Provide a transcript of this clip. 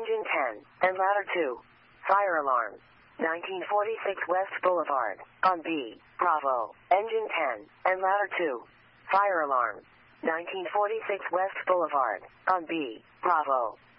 engine 10, and ladder 2. Fire alarm. 1946 West Boulevard, on B, Bravo, engine 10, and ladder 2. Fire alarm. 1946 West Boulevard, on B, Bravo.